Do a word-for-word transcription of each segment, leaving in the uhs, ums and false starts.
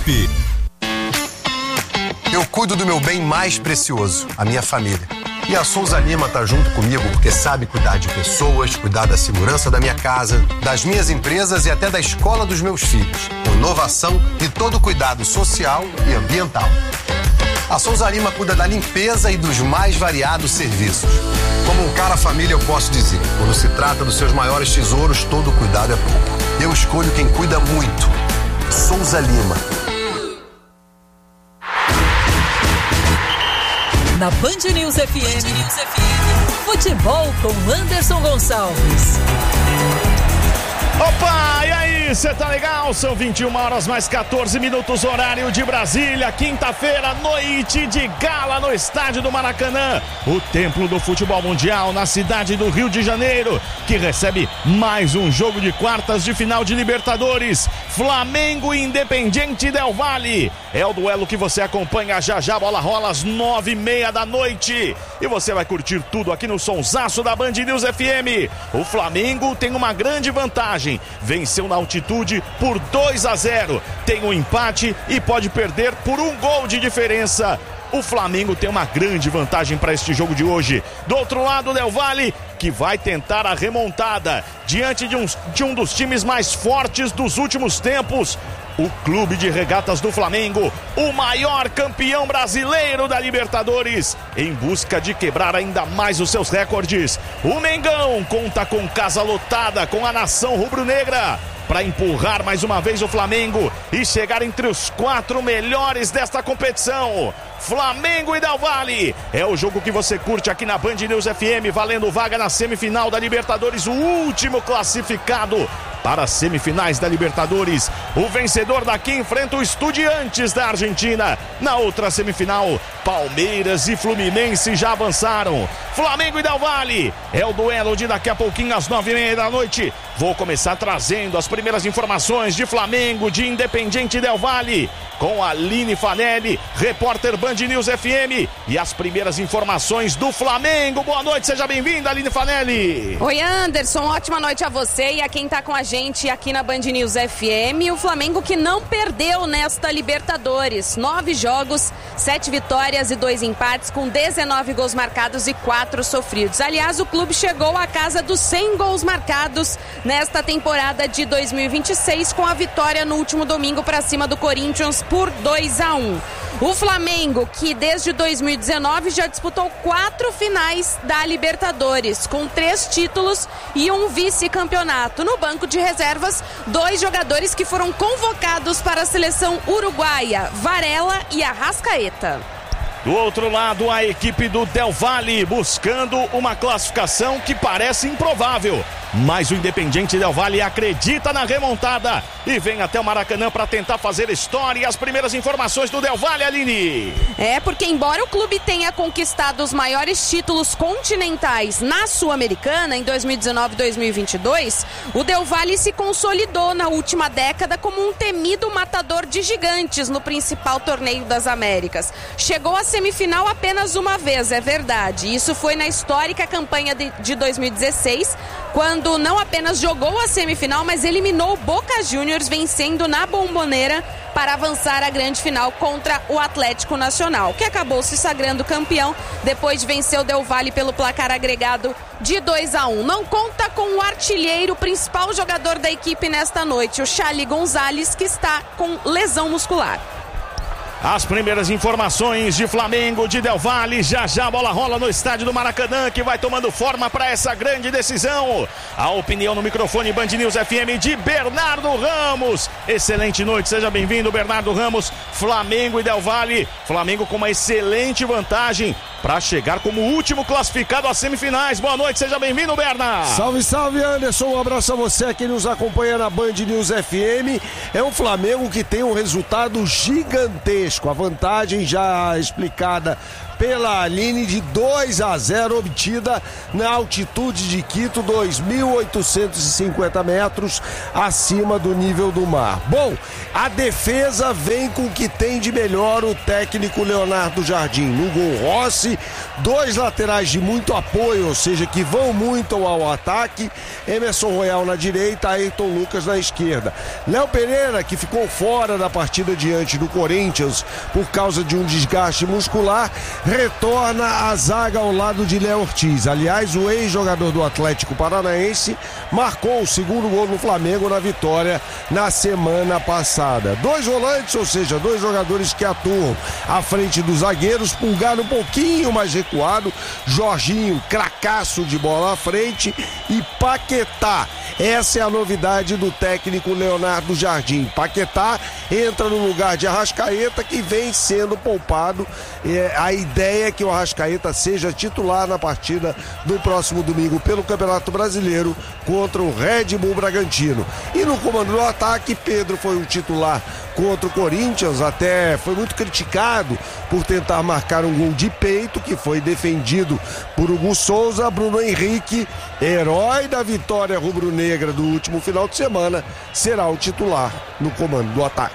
equipe. Eu cuido do meu bem mais precioso, a minha família. E a Souza Lima tá junto comigo porque sabe cuidar de pessoas, cuidar da segurança da minha casa, das minhas empresas e até da escola dos meus filhos. Com inovação e todo cuidado social e ambiental. A Souza Lima cuida da limpeza e dos mais variados serviços. Como um cara família, eu posso dizer, quando se trata dos seus maiores tesouros, todo cuidado é pouco. Eu escolho quem cuida muito. Souza Lima. Na Band News F M, Band News F M, futebol com Anderson Gonçalves. Opa, e aí, você tá legal? São vinte e uma horas mais quatorze minutos, horário de Brasília, quinta-feira, noite de gala no estádio do Maracanã, o templo do futebol mundial na cidade do Rio de Janeiro, que recebe mais um jogo de quartas de final de Libertadores, Flamengo e Independiente Del Valle. É o duelo que você acompanha já já, bola rola às nove e meia da noite. E você vai curtir tudo aqui no sonsaço da Band News F M. O Flamengo tem uma grande vantagem. Venceu na altitude por dois a zero. Tem um empate e pode perder por um gol de diferença. O Flamengo tem uma grande vantagem para este jogo de hoje. Do outro lado, o Del Valle, que vai tentar a remontada diante de um, de um dos times mais fortes dos últimos tempos. O Clube de Regatas do Flamengo, o maior campeão brasileiro da Libertadores, em busca de quebrar ainda mais os seus recordes. O Mengão conta com casa lotada com a nação rubro-negra para empurrar mais uma vez o Flamengo e chegar entre os quatro melhores desta competição. Flamengo e Del Valle é o jogo que você curte aqui na Band News F M, valendo vaga na semifinal da Libertadores, o último classificado para as semifinais da Libertadores. O vencedor daqui enfrenta o Estudiantes da Argentina. Na outra semifinal, Palmeiras e Fluminense já avançaram. Flamengo e Del Valle é o duelo de daqui a pouquinho às nove e meia da noite. Vou começar trazendo as primeiras informações de Flamengo, de Independiente Del Valle, com a Aline Fanelli, repórter Band News F M, e as primeiras informações do Flamengo. Boa noite, seja bem-vinda, Aline Fanelli. Oi, Anderson, ótima noite a você e a quem tá com a gente aqui na Band News F M. O Flamengo que não perdeu nesta Libertadores. Nove jogos, sete vitórias e dois empates, com dezenove gols marcados e quatro sofridos. Aliás, o clube chegou à casa dos cem gols marcados nesta temporada de dois mil e vinte e seis, com a vitória no último domingo para cima do Corinthians por dois a um. O Flamengo, que desde dois mil e dezenove já disputou quatro finais da Libertadores, com três títulos e um vice-campeonato. No banco de reservas, dois jogadores que foram convocados para a seleção uruguaia, Varela e Arrascaeta. Do outro lado, a equipe do Del Valle buscando uma classificação que parece improvável. Mas o Independiente Del Valle acredita na remontada e vem até o Maracanã para tentar fazer história. E as primeiras informações do Del Valle, Aline. É, porque embora o clube tenha conquistado os maiores títulos continentais na Sul-Americana em dois mil e dezenove e dois mil e vinte e dois, o Del Valle se consolidou na última década como um temido matador de gigantes no principal torneio das Américas. Chegou à semifinal apenas uma vez, é verdade. Isso foi na histórica campanha de, de dois mil e dezesseis, quando não apenas jogou a semifinal, mas eliminou o Boca Juniors, vencendo na Bombonera para avançar à grande final contra o Atlético Nacional, que acabou se sagrando campeão depois de vencer o Del Valle pelo placar agregado de dois a um. Não conta com o artilheiro, o principal jogador da equipe nesta noite, o Charly González, que está com lesão muscular. As primeiras informações de Flamengo, de Del Valle, já já a bola rola no estádio do Maracanã, que vai tomando forma para essa grande decisão. A opinião no microfone Band News F M de Bernardo Ramos. Excelente noite, seja bem-vindo, Bernardo Ramos. Flamengo e Del Valle, Flamengo com uma excelente vantagem para chegar como último classificado às semifinais. Boa noite, seja bem-vindo, Bernardo. Salve, salve, Anderson, um abraço a você que nos acompanha na Band News F M. É um Flamengo que tem um resultado gigantesco, a vantagem já explicada pela Aline de dois a zero, obtida na altitude de Quito, dois mil oitocentos e cinquenta metros acima do nível do mar. Bom, a defesa vem com o que tem de melhor o técnico Leonardo Jardim. No gol, Rossi, dois laterais de muito apoio, ou seja, que vão muito ao ataque. Emerson Royal na direita, Ayrton Lucas na esquerda. Léo Pereira, que ficou fora da partida diante do Corinthians por causa de um desgaste muscular, retorna à zaga ao lado de Léo Ortiz. Aliás, o ex-jogador do Atlético Paranaense marcou o segundo gol no Flamengo na vitória na semana passada. Dois volantes, ou seja, dois jogadores que atuam à frente dos zagueiros. Pulgar um pouquinho mais recuado, Jorginho, cracaço de bola à frente, e Paquetá. Essa é a novidade do técnico Leonardo Jardim. Paquetá entra no lugar de Arrascaeta, que vem sendo poupado. É, a ideia é que o Arrascaeta seja titular na partida do próximo domingo pelo Campeonato Brasileiro contra o Red Bull Bragantino. E no comando do ataque, Pedro foi o titular contra o Corinthians, até foi muito criticado por tentar marcar um gol de peito, que foi defendido por Hugo Souza. Bruno Henrique, herói da vitória rubro-negra do último final de semana, será o titular no comando do ataque.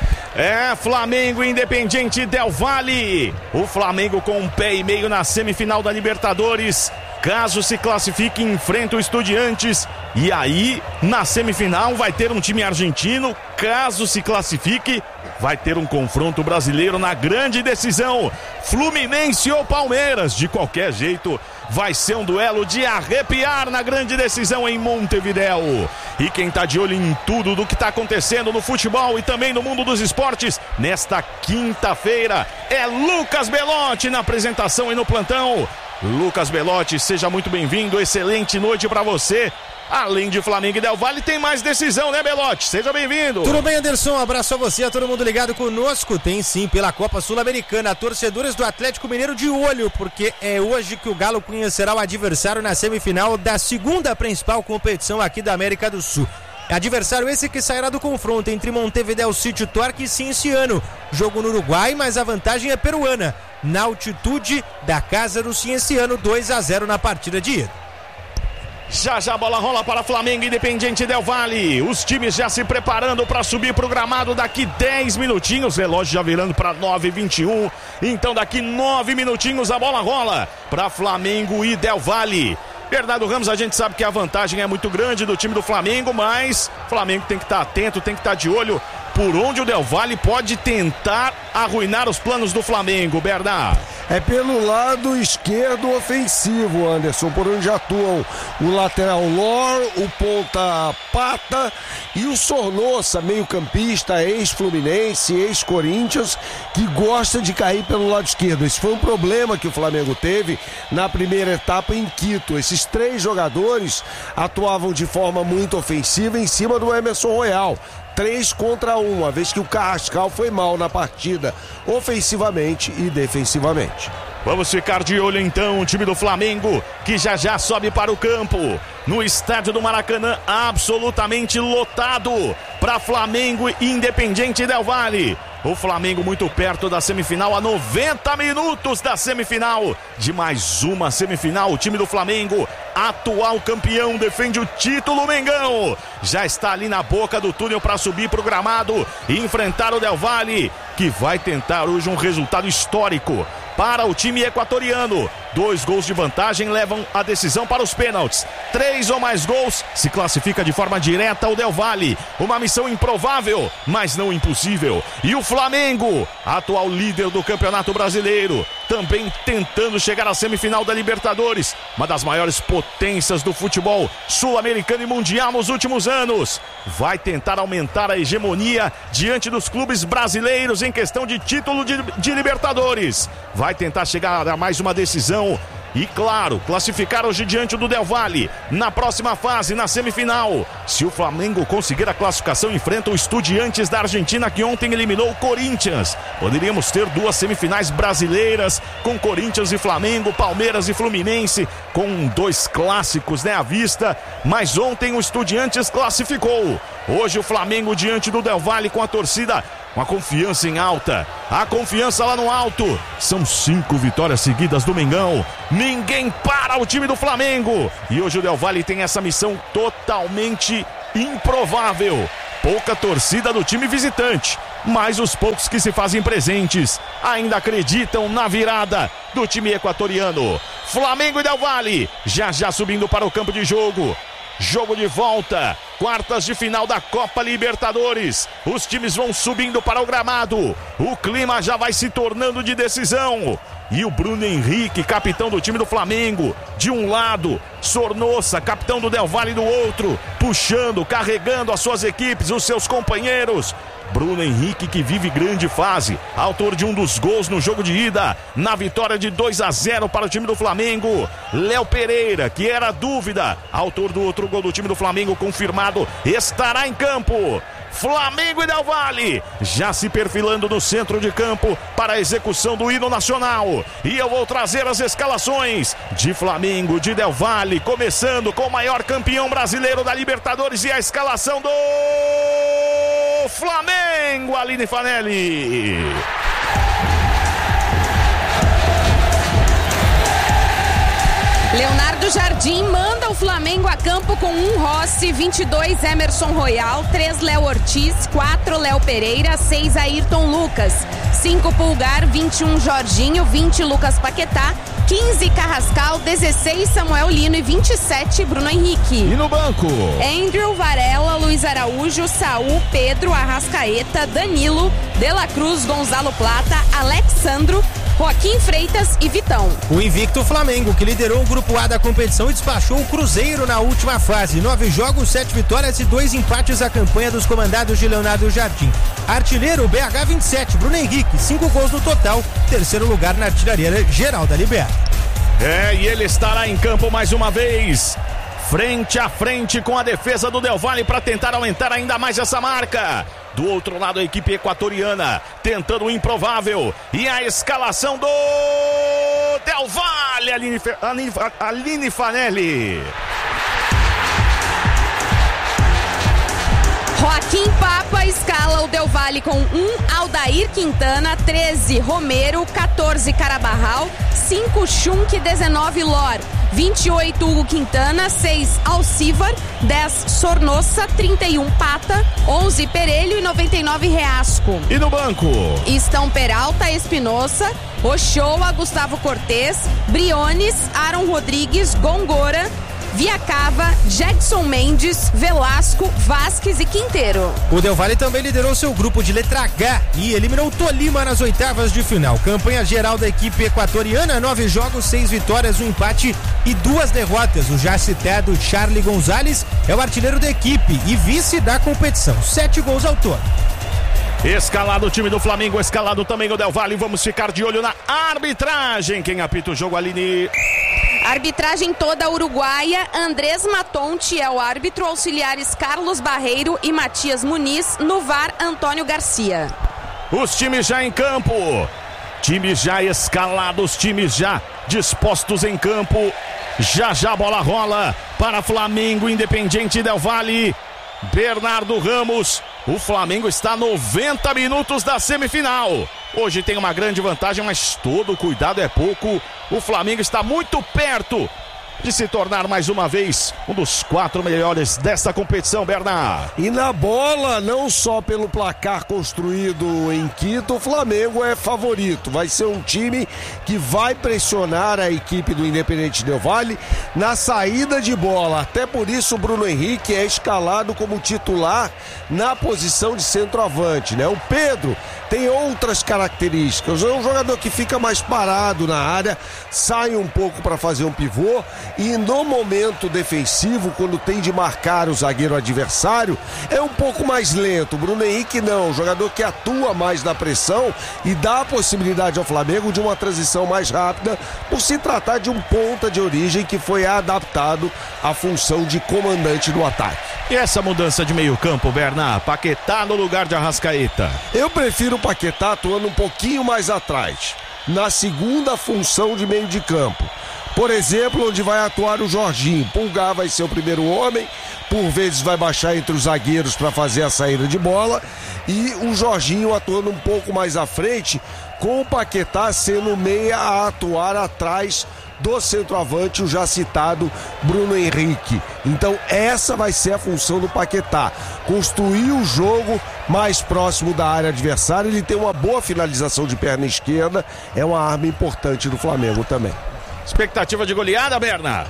É, Flamengo e Independiente Del Valle. O Flamengo com um pé e meio na semifinal da Libertadores. Caso se classifique, enfrenta o Estudiantes. E aí, na semifinal, vai ter um time argentino. Caso se classifique, vai ter um confronto brasileiro na grande decisão. Fluminense ou Palmeiras. De qualquer jeito, vai ser um duelo de arrepiar na grande decisão em Montevidéu. E quem tá de olho em tudo do que tá acontecendo no futebol e também no mundo dos esportes, nesta quinta-feira, é Lucas Belotti na apresentação e no plantão. Lucas Belotti, seja muito bem-vindo, excelente noite pra você. Além de Flamengo e Del Valle, tem mais decisão, né, Belotti? Seja bem-vindo. Tudo bem, Anderson? Um abraço a você, a todo mundo ligado conosco. Tem sim, pela Copa Sul-Americana, torcedores do Atlético Mineiro de olho, porque é hoje que o Galo conhecerá o adversário na semifinal da segunda principal competição aqui da América do Sul. Adversário esse que sairá do confronto entre Montevidéu City Torque e Cienciano. Jogo no Uruguai, mas a vantagem é peruana. Na altitude da casa do Cienciano, dois a zero na partida de ida. Já já a bola rola para Flamengo e Independiente Del Valle. Os times já se preparando para subir para o gramado daqui dez minutinhos. Relógio já virando para nove e vinte e um. Então daqui nove minutinhos a bola rola para Flamengo e Del Valle. Bernardo Ramos, a gente sabe que a vantagem é muito grande do time do Flamengo, mas o Flamengo tem que estar atento, tem que estar de olho por onde o Del Valle pode tentar arruinar os planos do Flamengo, Bernardo. É pelo lado esquerdo ofensivo, Anderson, por onde atuam o lateral Lor, o ponta Pata e o Sornosa, meio campista, ex-Fluminense, ex-Corinthians, que gosta de cair pelo lado esquerdo. Esse foi um problema que o Flamengo teve na primeira etapa em Quito. Esses três jogadores atuavam de forma muito ofensiva em cima do Emerson Royal. Três contra um, uma vez que o Carrascal foi mal na partida, ofensivamente e defensivamente. Vamos ficar de olho então, o time do Flamengo, que já já sobe para o campo, no estádio do Maracanã, absolutamente lotado, para Flamengo e Independiente Del Valle. O Flamengo muito perto da semifinal, a noventa minutos da semifinal, de mais uma semifinal. O time do Flamengo, atual campeão, defende o título, Mengão. Já está ali na boca do túnel para subir para o gramado e enfrentar o Del Valle, que vai tentar hoje um resultado histórico para o time equatoriano. Dois gols de vantagem levam a decisão para os pênaltis. Três ou mais gols se classifica de forma direta o Del Valle. Uma missão improvável, mas não impossível. E o Flamengo, atual líder do Campeonato Brasileiro, também tentando chegar à semifinal da Libertadores, uma das maiores potências do futebol sul-americano e mundial nos últimos anos. Vai tentar aumentar a hegemonia diante dos clubes brasileiros em questão de título de, de Libertadores. Vai tentar chegar a mais uma decisão e, claro, classificar hoje diante do Del Valle na próxima fase, na semifinal. Se o Flamengo conseguir a classificação, enfrenta o Estudiantes da Argentina, que ontem eliminou o Corinthians. Poderíamos ter duas semifinais brasileiras com Corinthians e Flamengo, Palmeiras e Fluminense, com dois clássicos, né, à vista. Mas ontem o Estudiantes classificou. Hoje o Flamengo diante do Del Valle com a torcida, com a confiança em alta, a confiança lá no alto. São cinco vitórias seguidas do Mengão. Ninguém para o time do Flamengo. E hoje o Del Valle tem essa missão totalmente improvável. Pouca torcida do time visitante, mas os poucos que se fazem presentes ainda acreditam na virada do time equatoriano. Flamengo e Del Valle já já subindo para o campo de jogo. Jogo de volta, quartas de final da Copa Libertadores. Os times vão subindo para o gramado. O clima já vai se tornando de decisão. E o Bruno Henrique, capitão do time do Flamengo, de um lado, Sornosa, capitão do Del Valle do outro, puxando, carregando as suas equipes, os seus companheiros. Bruno Henrique, que vive grande fase, autor de um dos gols no jogo de ida, na vitória de dois a zero para o time do Flamengo. Léo Pereira, que era dúvida, autor do outro gol do time do Flamengo, confirmado, estará em campo. Flamengo e Del Valle já se perfilando no centro de campo para a execução do hino nacional. E eu vou trazer as escalações de Flamengo, de Del Valle, começando com o maior campeão brasileiro da Libertadores e a escalação do Flamengo, Aline Fanelli. Leonardo Jardim manda o Flamengo a campo com um Rossi, vinte e dois Emerson Royal, três Léo Ortiz, quatro Léo Pereira, seis Ayrton Lucas, cinco Pulgar, vinte e um Jorginho, vinte Lucas Paquetá, quinze Carrascal, dezesseis Samuel Lino e vinte e sete Bruno Henrique. E no banco? Andrew, Varela, Luiz Araújo, Saul, Pedro, Arrascaeta, Danilo, De La Cruz, Gonzalo Plata, Alexandro, Joaquim Freitas e Vitão. O invicto Flamengo, que liderou o grupo A da competição e despachou o Cruzeiro na última fase. Nove jogos, sete vitórias e dois empates a campanha dos comandados de Leonardo Jardim. Artilheiro B H vinte e sete, Bruno Henrique, cinco gols no total. Terceiro lugar na artilharia geral da Liberta. É, e ele estará em campo mais uma vez, frente a frente com a defesa do Del Valle para tentar aumentar ainda mais essa marca. Do outro lado, a equipe equatoriana tentando o improvável. E a escalação do Del Valle, Aline, Aline, Aline Fanelli. Joaquim Papa escala o Del Valle com um Aldair Quintana, treze Romero, quatorze Carabarral, cinco Schunk, dezenove Lor, vinte e oito Hugo Quintana, seis Alcivar, dez Sornosa, trinta e um Pata, onze Perelho e noventa e nove Reasco. E no banco? Estão Peralta, Espinosa, Ochoa, Gustavo Cortez, Briones, Aaron Rodrigues, Gongora, Viacava, Jackson Mendes, Velasco, Vasquez e Quinteiro. O Del Valle também liderou seu grupo de letra H e eliminou o Tolima nas oitavas de final. Campanha geral da equipe equatoriana, nove jogos, seis vitórias, um empate e duas derrotas. O já citado Charlie Gonzalez é o artilheiro da equipe e vice da competição, sete gols ao todo. Escalado o time do Flamengo, escalado também o Del Valle. Vamos ficar de olho na arbitragem. Quem apita o jogo, Aline? Arbitragem toda uruguaia. Andrés Matonte é o árbitro, auxiliares Carlos Barreiro e Matias Muniz. No V A R, Antônio Garcia. Os times já em campo, times já escalados, times já dispostos em campo. Já já a bola rola para Flamengo, Independiente Del Valle. Bernardo Ramos, o Flamengo está a noventa minutos da semifinal. Hoje tem uma grande vantagem, mas todo cuidado é pouco. O Flamengo está muito perto de se tornar mais uma vez um dos quatro melhores desta competição, Bernard. E na bola, não só pelo placar construído em Quito, o Flamengo é favorito. Vai ser um time que vai pressionar a equipe do Independiente Del Valle na saída de bola. Até por isso o Bruno Henrique é escalado como titular na posição de centroavante, né? O Pedro tem outras características. É um jogador que fica mais parado na área, sai um pouco para fazer um pivô. E no momento defensivo, quando tem de marcar o zagueiro adversário, é um pouco mais lento. O Bruno Henrique não, um jogador que atua mais na pressão e dá a possibilidade ao Flamengo de uma transição mais rápida, por se tratar de um ponta de origem que foi adaptado à função de comandante do ataque. E essa mudança de meio campo, Bernard? Paquetá no lugar de Arrascaeta. Eu prefiro o Paquetá atuando um pouquinho mais atrás, na segunda função de meio de campo. Por exemplo, onde vai atuar o Jorginho. Pulgar vai ser o primeiro homem, por vezes vai baixar entre os zagueiros para fazer a saída de bola, e o Jorginho atuando um pouco mais à frente, com o Paquetá sendo meia a atuar atrás do centroavante, o já citado Bruno Henrique. Então essa vai ser a função do Paquetá, construir o jogo mais próximo da área adversária. Ele tem uma boa finalização de perna esquerda, é uma arma importante do Flamengo também. Expectativa de goleada, Berna?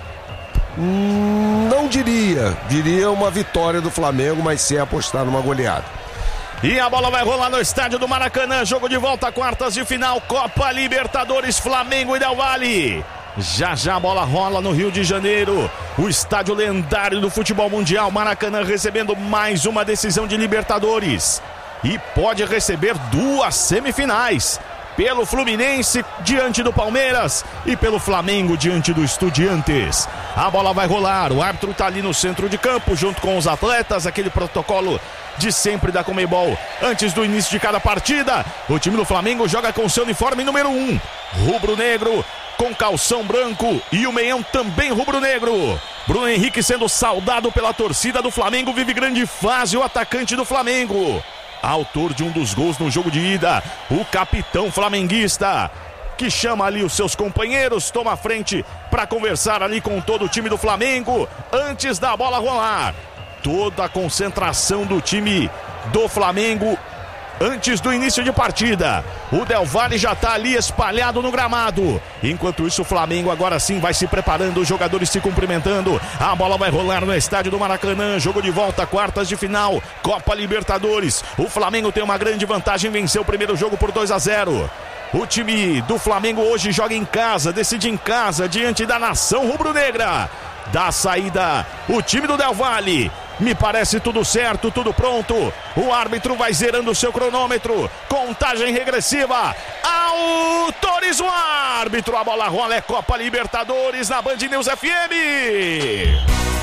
Hum, não diria, diria uma vitória do Flamengo, mas sem apostar numa goleada. E a bola vai rolar no estádio do Maracanã, jogo de volta, quartas de final, Copa Libertadores, Flamengo e Del Valle. Já já a bola rola no Rio de Janeiro, o estádio lendário do futebol mundial, Maracanã recebendo mais uma decisão de Libertadores. E pode receber duas semifinais, pelo Fluminense diante do Palmeiras e pelo Flamengo diante do Estudiantes. A bola vai rolar, o árbitro está ali no centro de campo junto com os atletas, aquele protocolo de sempre da Conmebol. Antes do início de cada partida, o time do Flamengo joga com seu uniforme número um, rubro-negro, com calção branco, e o meião também rubro-negro. Bruno Henrique sendo saudado pela torcida do Flamengo, vive grande fase o atacante do Flamengo. Autor de um dos gols no jogo de ida, o capitão flamenguista, que chama ali os seus companheiros, toma a frente para conversar ali com todo o time do Flamengo, antes da bola rolar. Toda a concentração do time do Flamengo antes do início de partida. O Del Valle já está ali espalhado no gramado. Enquanto isso, o Flamengo agora sim vai se preparando, os jogadores se cumprimentando. A bola vai rolar no estádio do Maracanã. Jogo de volta, quartas de final, Copa Libertadores. O Flamengo tem uma grande vantagem, venceu o primeiro jogo por dois a zero. O time do Flamengo hoje joga em casa, decide em casa, diante da nação rubro-negra. Dá saída o time do Del Valle. Me parece tudo certo, tudo pronto. O árbitro vai zerando o seu cronômetro. Contagem regressiva. Autoriza o árbitro. A bola rola, é Copa Libertadores na Band News F M.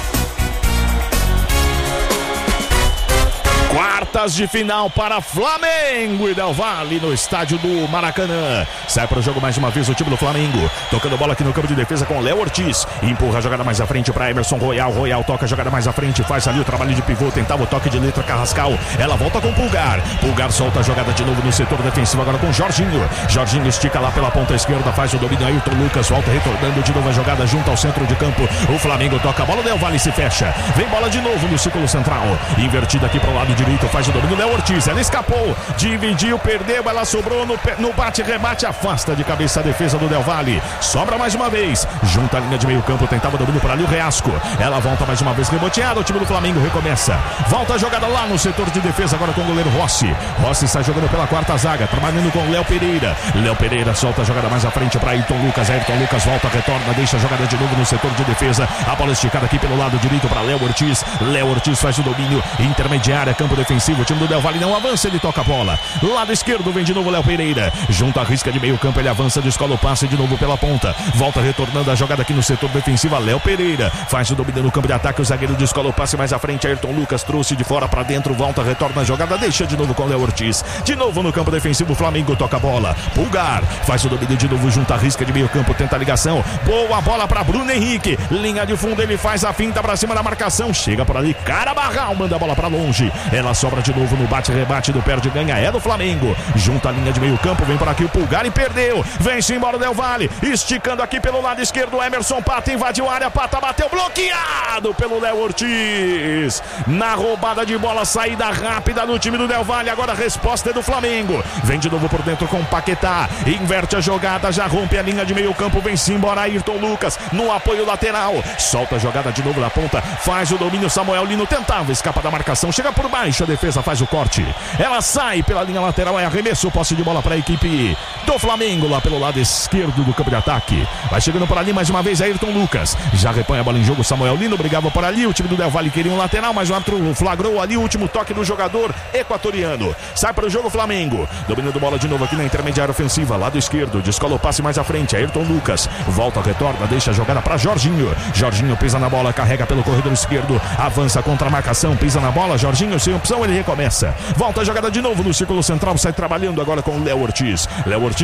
Quartas de final para Flamengo e Del Valle no estádio do Maracanã. Sai para o jogo mais uma vez o time do Flamengo. Tocando bola aqui no campo de defesa com Léo Ortiz. Empurra a jogada mais à frente para Emerson Royal. Royal toca a jogada mais à frente. Faz ali o trabalho de pivô. Tentava o toque de letra Carrascal. Ela volta com Pulgar. Pulgar solta a jogada de novo no setor defensivo agora com Jorginho. Jorginho estica lá pela ponta esquerda. Faz o domínio. Ayrton Lucas volta retornando de novo a jogada junto ao centro de campo. O Flamengo toca a bola. Del Valle se fecha. Vem bola de novo no círculo central. Invertida aqui para o lado direito. Faz o domínio. Léo Ortiz. Ela escapou. Dividiu. Perdeu. Ela sobrou no, no bate-rebate. Afasta de cabeça a defesa do Del Valle. Sobra mais uma vez. Junta a linha de meio campo. Tentava o domínio para ali o Reasco. Ela volta mais uma vez reboteada. O time do Flamengo recomeça. Volta a jogada lá no setor de defesa agora com o goleiro Rossi. Rossi está jogando pela quarta zaga. Trabalhando com Léo Pereira. Léo Pereira solta a jogada mais à frente para Ayrton Lucas. Ayrton Lucas volta, retorna, deixa a jogada de novo no setor de defesa. A bola esticada aqui pelo lado direito para Léo Ortiz. Léo Ortiz faz o domínio. Intermediária, campo defensivo. O time do Del Valle não avança, ele toca a bola. Lado esquerdo vem de novo Léo Pereira. Junto à risca de meio campo, ele avança, descola o passe de novo pela ponta. Volta retornando a jogada aqui no setor defensivo. Léo Pereira faz o domínio no campo de ataque. O zagueiro descola o passe mais à frente. Ayrton Lucas trouxe de fora para dentro. Volta, retorna a jogada, deixa de novo com Léo Ortiz. De novo no campo defensivo, o Flamengo toca a bola. Pulgar faz o domínio de novo junto à risca de meio campo. Tenta a ligação. Boa bola para Bruno Henrique. Linha de fundo, ele faz a finta para cima da marcação. Chega por ali, Carabarral manda a bola para longe. Ela sobra de novo no bate-rebate do perde ganha. É do Flamengo. Junto à linha de meio campo, vem por aqui o Pulgar e perdeu. Vem-se embora o Del Valle. Esticando aqui pelo lado esquerdo, Emerson Pata invadiu a área. Pata bateu, bloqueado pelo Léo Ortiz. Na roubada de bola, saída rápida do time do Del Valle. Agora a resposta é do Flamengo. Vem de novo por dentro com o Paquetá. Inverte a jogada, já rompe a linha de meio campo. Vem-se embora Ayrton Lucas no apoio lateral. Solta a jogada de novo na ponta. Faz o domínio, Samuel Lino tentava escapar da marcação. Chega por baixo, a defesa faz o corte. Ela sai pela linha lateral, é arremesso, posse de bola para a equipe do Flamengo, lá pelo lado esquerdo do campo de ataque. Vai chegando por ali mais uma vez Ayrton Lucas. Já repõe a bola em jogo, Samuel Lino brigava por ali. O time do Del Valle queria um lateral, mas o árbitro flagrou ali o último toque do jogador equatoriano. Sai para o jogo Flamengo. Dominando bola de novo aqui na intermediária ofensiva, lado esquerdo. Descola o passe mais à frente, Ayrton Lucas. Volta, retorna, deixa a jogada para Jorginho. Jorginho pisa na bola, carrega pelo corredor esquerdo. Avança contra a marcação, pisa na bola. Jorginho sem opção, ele recomeça. Volta a jogada de novo no círculo central, sai trabalhando agora com o Léo Ortiz. Léo Ortiz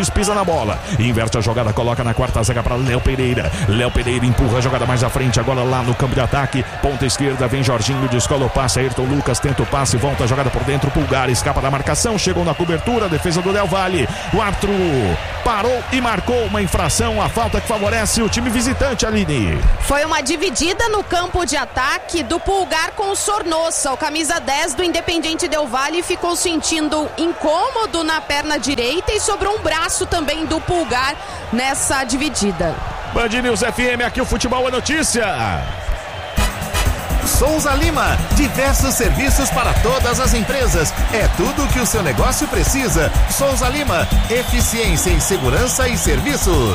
Ortiz pisa na bola, inverte a jogada, coloca na quarta zaga para Léo Pereira. Léo Pereira empurra a jogada mais à frente, agora lá no campo de ataque, ponta esquerda, vem Jorginho, descola o passe, Ayrton Lucas tenta o passe, volta a jogada por dentro, Pulgar escapa da marcação, chegou na cobertura, defesa do Del Valle, o árbitro parou e marcou uma infração, a falta que favorece o time visitante, Aline. Foi uma dividida no campo de ataque do Pulgar com o Sornosa, o camisa dez do Independiente Del Valle ficou sentindo incômodo na perna direita e sobrou um braço também do Pulgar nessa dividida. Band News F M, aqui o futebol é notícia. Souza Lima, diversos serviços para todas as empresas. É tudo o que o seu negócio precisa. Souza Lima, eficiência em segurança e serviços.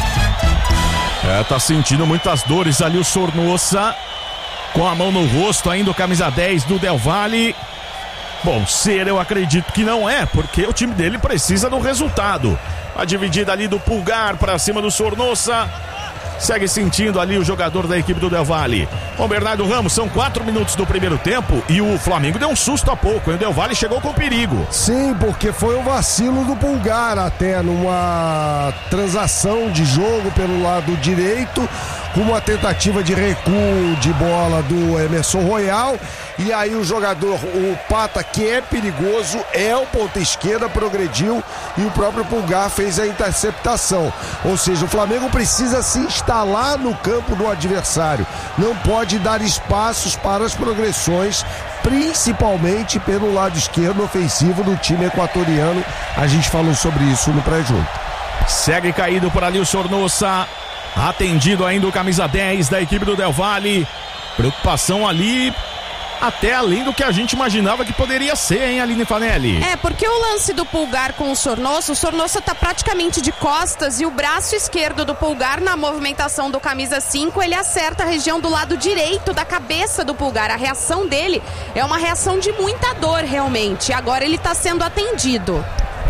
É, tá sentindo muitas dores ali o Sornosa, com a mão no rosto ainda, o camisa dez do Del Valle. Bom, ser eu acredito que não é, porque o time dele precisa do resultado. A dividida ali do Pulgar para cima do Sornosa. Segue sentindo ali o jogador da equipe do Del Valle. Bom, Bernardo Ramos, são quatro minutos do primeiro tempo e o Flamengo deu um susto há pouco, hein? O Del Valle chegou com perigo. Sim, porque foi um vacilo do Pulgar até numa transação de jogo pelo lado direito, com uma tentativa de recuo de bola do Emerson Royal. E aí o jogador, o Pata, que é perigoso, é o ponta esquerda, progrediu e o próprio Pulgar fez a interceptação. Ou seja, o Flamengo precisa se instalar no campo do adversário. Não pode dar espaços para as progressões, principalmente pelo lado esquerdo ofensivo do time equatoriano. A gente falou sobre isso no pré-jogo. Segue caído por ali o Sornosa. Atendido ainda o camisa dez da equipe do Del Valle. Preocupação ali, até além do que a gente imaginava que poderia ser, hein, Aline Fanelli? É, porque o lance do Pulgar com o Sornosa, o Sornosa tá praticamente de costas e o braço esquerdo do Pulgar, na movimentação do camisa cinco, ele acerta a região do lado direito da cabeça do Pulgar. A reação dele é uma reação de muita dor, realmente. Agora ele tá sendo atendido.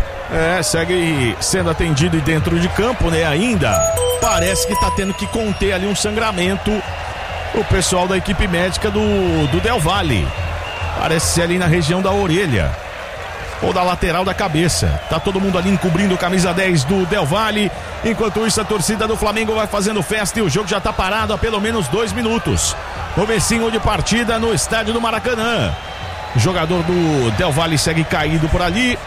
É, segue sendo atendido e dentro de campo, né, ainda. Parece que tá tendo que conter ali um sangramento o pessoal da equipe médica do, do Del Valle. Parece ser ali na região da orelha ou da lateral da cabeça. Tá todo mundo ali encobrindo o camisa dez do Del Valle. Enquanto isso, a torcida do Flamengo vai fazendo festa e o jogo já tá parado há pelo menos dois minutos. Comecinho de partida no estádio do Maracanã. O jogador do Del Valle segue caído por ali.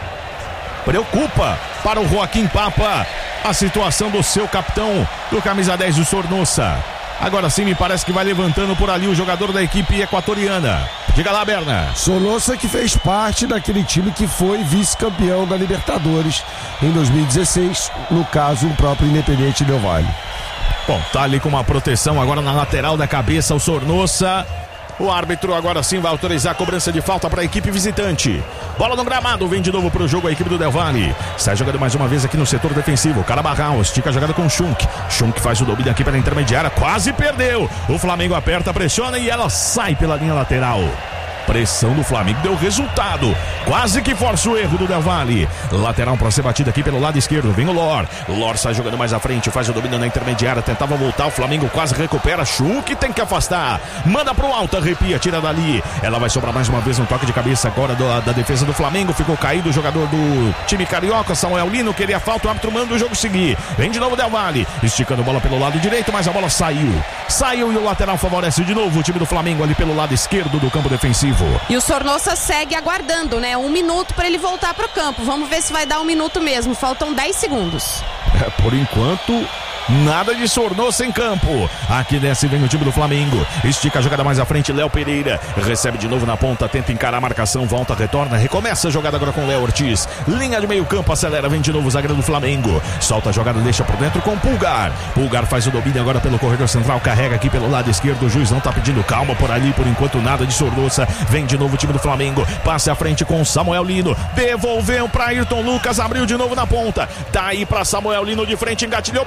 Preocupa para o Joaquim Papa a situação do seu capitão, do camisa dez do Sornosa. Agora sim me parece que vai levantando por ali o jogador da equipe equatoriana. Diga lá, Berna. Sornosa, que fez parte daquele time que foi vice-campeão da Libertadores em dois mil e dezesseis, no caso o próprio Independiente Del Valle. Bom, tá ali com uma proteção agora na lateral da cabeça o Sornosa. O árbitro agora sim vai autorizar a cobrança de falta para a equipe visitante. Bola no gramado, vem de novo para o jogo a equipe do Del Valle. Sai jogando mais uma vez aqui no setor defensivo. Carabarral estica a jogada com o Schunk. Schunk faz o domínio aqui pela intermediária, quase perdeu. O Flamengo aperta, pressiona e ela sai pela linha lateral. Pressão do Flamengo deu resultado. Quase que força o erro do Del Valle. Lateral para ser batida aqui pelo lado esquerdo. Vem o Lor. Lor sai jogando mais à frente. Faz o domínio na intermediária. Tentava voltar. O Flamengo quase recupera. Chuk tem que afastar. Manda pro alto. Arrepia. Tira dali. Ela vai sobrar mais uma vez um toque de cabeça agora do, da defesa do Flamengo. Ficou caído o jogador do time carioca. Samuel Lino queria falta. O árbitro manda o jogo seguir. Vem de novo o Del Valle. Esticando bola pelo lado direito. Mas a bola saiu. Saiu e o lateral favorece de novo o time do Flamengo ali pelo lado esquerdo do campo defensivo. E o Sornosa segue aguardando, né? Um minuto para ele voltar pro campo. Vamos ver se vai dar um minuto mesmo. Faltam dez segundos. É, por enquanto, nada de Sornosa em campo. Aqui desce vem o time do Flamengo. Estica a jogada mais à frente, Léo Pereira. Recebe de novo na ponta, tenta encarar a marcação, volta, retorna, recomeça a jogada agora com Léo Ortiz. Linha de meio campo, acelera, vem de novo o zagueiro do Flamengo. Solta a jogada, deixa por dentro com Pulgar. Pulgar faz o domínio agora pelo corredor central, carrega aqui pelo lado esquerdo. O juiz não tá pedindo calma por ali, por enquanto nada de Sornosa. Vem de novo o time do Flamengo. Passe à frente com Samuel Lino. Devolveu para Ayrton Lucas, abriu de novo na ponta. Tá aí para Samuel Lino de frente, engatilhou, bateu pro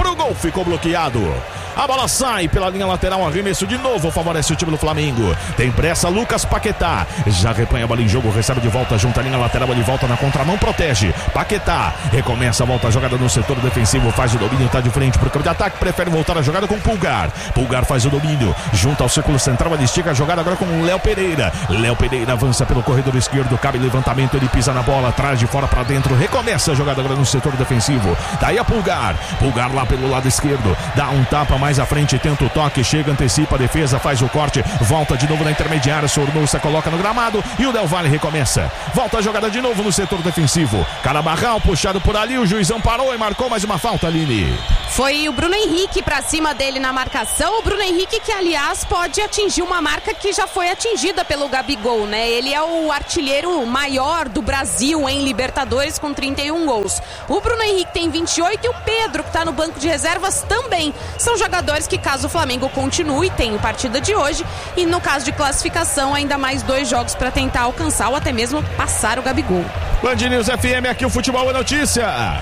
pro gol, ficou bloqueado. A bola sai pela linha lateral, arremesso de novo, favorece o time do Flamengo. Tem pressa Lucas Paquetá, já repanha a bola em jogo, recebe de volta junto à linha lateral, ele volta na contramão, protege. Paquetá, recomeça a volta, a jogada no setor defensivo, faz o domínio, tá de frente pro campo de ataque, prefere voltar a jogada com Pulgar. Pulgar faz o domínio, junto ao círculo central, ele estica a jogada agora com o Léo Pereira. Léo Pereira avança pelo corredor esquerdo, cabe levantamento, ele pisa na bola, traz de fora pra dentro, recomeça a jogada agora no setor defensivo. Daí a Pulgar, Pulgar lá pelo lado esquerdo, dá um tapa mais à frente, tenta o toque, chega, antecipa a defesa, faz o corte, volta de novo na intermediária, Sornosa coloca no gramado e o Del Valle recomeça. Volta a jogada de novo no setor defensivo. Carabarral puxado por ali, o juizão parou e marcou mais uma falta, Aline. Foi o Bruno Henrique pra cima dele na marcação. O Bruno Henrique que, aliás, pode atingir uma marca que já foi atingida pelo Gabigol, né? Ele é o artilheiro maior do Brasil em Libertadores com trinta e um gols. O Bruno Henrique tem vinte e oito e o Pedro, que tá no banco de reservas, também. São jogadores que, caso o Flamengo continue, tem partida de hoje e, no caso de classificação, ainda mais dois jogos para tentar alcançar ou até mesmo passar o Gabigol. Band News F M, aqui o Futebol é Notícia.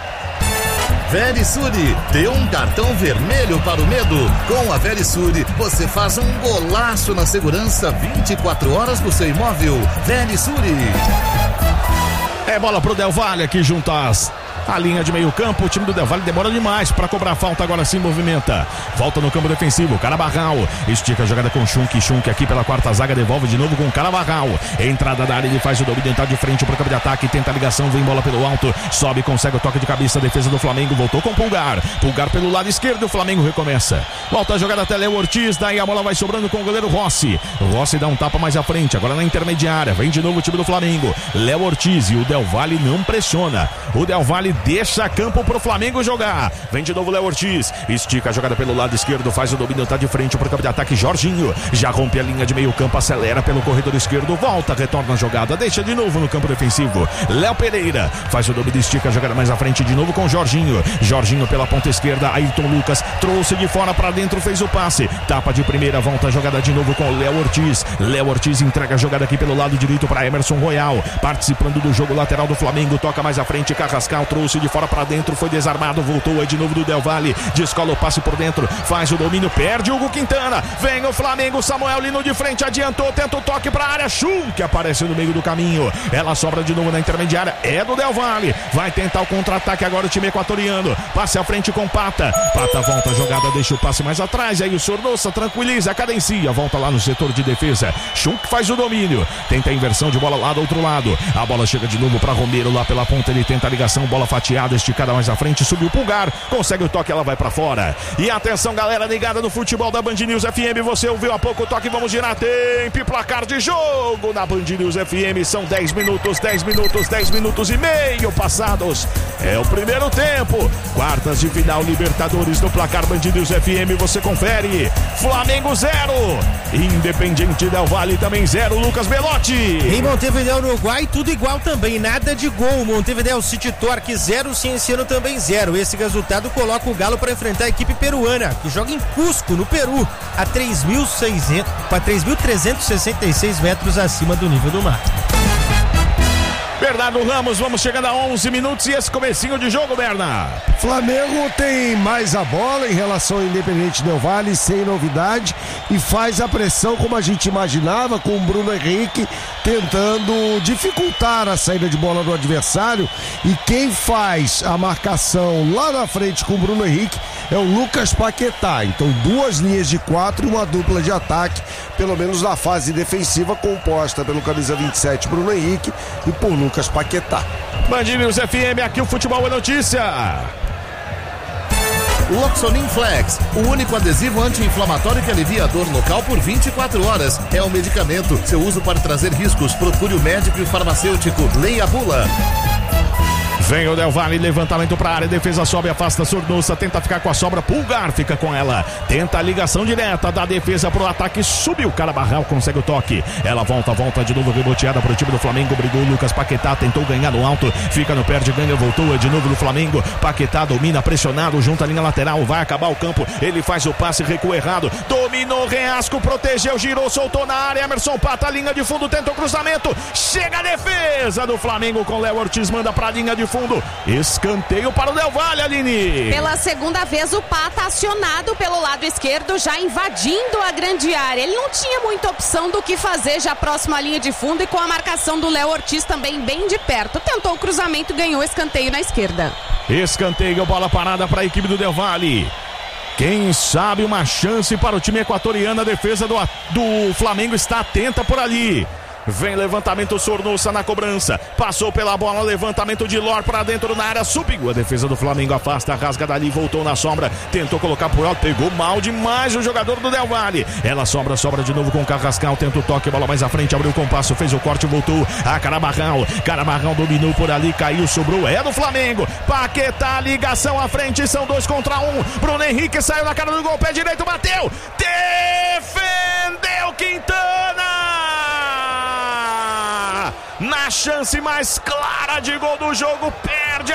Verisure, dê um cartão vermelho para o medo. Com a Verisure, você faz um golaço na segurança vinte e quatro horas do seu imóvel. Verisure. É bola pro Del Valle aqui junto às a linha de meio campo, o time do Del Valle demora demais para cobrar falta, agora sim movimenta. Volta no campo defensivo, Carabarral, estica a jogada com Schunk, Schunk aqui pela quarta zaga, devolve de novo com Carabarral. Entrada da área, ele faz o domínio, tá de frente pro campo de ataque, tenta a ligação, vem bola pelo alto, sobe, consegue o toque de cabeça, defesa do Flamengo, voltou com Pulgar. Pulgar pelo lado esquerdo, o Flamengo recomeça. Volta a jogada até Léo Ortiz, daí a bola vai sobrando com o goleiro Rossi. Rossi dá um tapa mais à frente, agora na intermediária, vem de novo o time do Flamengo. Léo Ortiz e o Del Valle não pressiona. O Del Valle deixa campo pro Flamengo jogar. Vem de novo Léo Ortiz, estica a jogada pelo lado esquerdo, faz o domínio, tá de frente pro campo de ataque. Jorginho já rompe a linha de meio campo, acelera pelo corredor esquerdo, volta, retorna a jogada, deixa de novo no campo defensivo. Léo Pereira faz o domínio, estica a jogada mais à frente de novo com Jorginho. Jorginho pela ponta esquerda, Ayrton Lucas trouxe de fora pra dentro, fez o passe, tapa de primeira, volta a jogada de novo com Léo Ortiz. Léo Ortiz entrega a jogada aqui pelo lado direito para Emerson Royal, participando do jogo lateral do Flamengo, toca mais à frente, Carrascal trouxe de fora pra dentro, foi desarmado, voltou aí de novo do Del Valle, descola o passe por dentro, faz o domínio, perde Hugo Quintana, vem o Flamengo, Samuel Lino de frente, adiantou, tenta o toque pra área, Chum, que aparece no meio do caminho, ela sobra de novo na intermediária, é do Del Valle, vai tentar o contra-ataque agora o time equatoriano, passe à frente com Pata, Pata volta a jogada, deixa o passe mais atrás, aí o Sornosa tranquiliza, cadencia, volta lá no setor de defesa, Chum que faz o domínio, tenta a inversão de bola lá do outro lado, a bola chega de novo pra Romero lá pela ponta, ele tenta a ligação, bola fatiada, esticada mais à frente, subiu o Pulgar, consegue o toque, ela vai pra fora. E atenção, galera ligada no futebol da Band News F M, você ouviu há pouco o toque, vamos girar tempo e placar de jogo na Band News F M, são dez minutos, dez minutos, dez minutos e meio passados, é o primeiro tempo, quartas de final Libertadores no placar Band News F M, você confere, Flamengo zero, Independiente Del Valle também zero, Lucas Belotti. Em Montevideo, no Uruguai, tudo igual também, nada de gol, Montevideo City Torque zero, Cienciano também zero. Esse resultado coloca o Galo para enfrentar a equipe peruana, que joga em Cusco, no Peru, a três mil trezentos e sessenta e seis metros acima do nível do mar. Bernardo Ramos, vamos chegando a onze minutos e esse comecinho de jogo, Bernardo. Flamengo tem mais a bola em relação ao Independiente Del Valle, sem novidade, e faz a pressão como a gente imaginava, com o Bruno Henrique tentando dificultar a saída de bola do adversário, e quem faz a marcação lá na frente com o Bruno Henrique é o Lucas Paquetá. Então duas linhas de quatro e uma dupla de ataque, pelo menos na fase defensiva, composta pelo camisa vinte e sete Bruno Henrique e por Lucas Paquetá. Band News F M, aqui o futebol é notícia. Loxonin Flex, o único adesivo anti-inflamatório que alivia a dor local por vinte e quatro horas. É um medicamento. Seu uso pode trazer riscos. Procure o médico e o farmacêutico. Leia a bula. Vem o Del Valle, levantamento pra área, defesa sobe, afasta Sornosa, tenta ficar com a sobra, Pulgar fica com ela, tenta a ligação direta da defesa pro ataque, subiu, Carabarral consegue o toque, ela volta, volta de novo, reboteada pro time do Flamengo, brigou Lucas Paquetá, tentou ganhar no alto, fica no perde, ganha, voltou, é de novo no Flamengo, Paquetá domina, pressionado, junto à linha lateral, vai acabar o campo, ele faz o passe, recua errado, dominou, Reasco, protegeu, girou, soltou na área, Emerson Pata, linha de fundo, tenta o cruzamento, chega a defesa do Flamengo com Léo Ortiz, manda pra linha de fundo, fundo. Escanteio para o Del Valle, Aline. Pela segunda vez o Pata acionado pelo lado esquerdo, já invadindo a grande área. Ele não tinha muita opção do que fazer já próximo à linha de fundo e com a marcação do Léo Ortiz também bem de perto. Tentou o cruzamento, ganhou escanteio na esquerda. Escanteio, bola parada para a equipe do Del Valle. Quem sabe uma chance para o time equatoriano. A defesa do, do Flamengo está atenta por ali. Vem levantamento, Sornosa na cobrança. Passou pela bola, levantamento de Lor para dentro da área. Subiu. A defesa do Flamengo afasta, rasga dali, voltou na sombra. Tentou colocar por alto, pegou mal demais o jogador do Del Valle. Ela sobra, sobra de novo com o Carrascal. Tenta o toque, bola mais à frente, abriu o compasso, fez o corte, voltou. A Carabarral. Carabarral dominou por ali, caiu, sobrou. É do Flamengo. Paquetá, ligação à frente, são dois contra um. Bruno Henrique saiu na cara do gol, pé direito, bateu. Defendeu Quintana. Na chance mais clara de gol do jogo, perde